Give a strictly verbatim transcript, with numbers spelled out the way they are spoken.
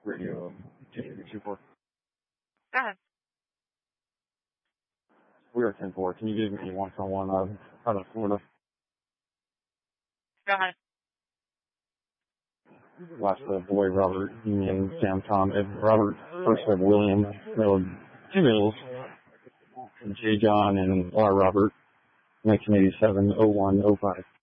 Radio two four. Go ahead. We are ten four. Can you give me one on one out out of Florida? Go ahead. Last uh, boy, Robert, Union, Sam, Tom, Ed, Robert, first of William, middle, two middles, J. John, and R. Robert, nineteen eighty-seven, oh one, oh five.